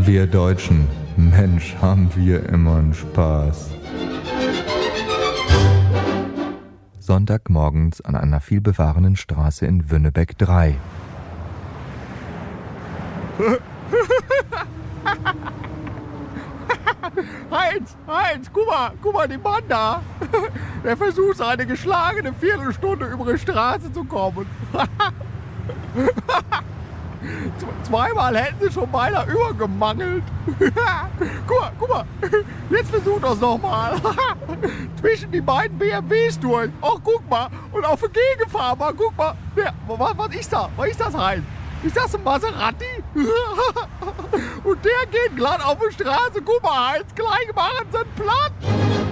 Wir Deutschen, Mensch, haben wir immer einen Spaß. Sonntagmorgens an einer vielbefahrenen Straße in Wünnebeck 3. Heinz, guck mal, den Mann da. Der versucht eine geschlagene Viertelstunde über die Straße zu kommen. Zweimal hätten sie schon beinahe übergemangelt. Guck mal, jetzt versucht das nochmal. Zwischen die beiden BMWs durch. Oh, guck mal. Und auf den Gegenfahrer, guck mal. Was ist das? Was ist das, Heinz? Ist das ein Maserati? Und der geht glatt auf die Straße. Guck mal, Heinz, gleich machen sie ihn platt.